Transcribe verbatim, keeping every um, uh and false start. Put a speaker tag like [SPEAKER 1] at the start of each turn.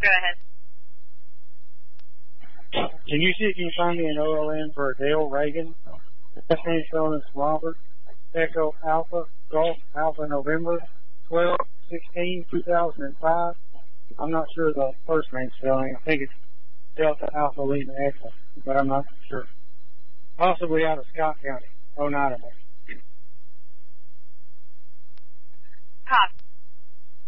[SPEAKER 1] Go ahead.
[SPEAKER 2] Can you see if you can find me an O L N for Dale Reagan? Last name spelling is Robert. Echo Alpha Golf Alpha November twelve sixteen two thousand five. I'm not sure the first name spelling. I think it's Delta Alpha Lima Echo, but I'm not sure. Possibly out of Scott County, Oneida.
[SPEAKER 1] Copy.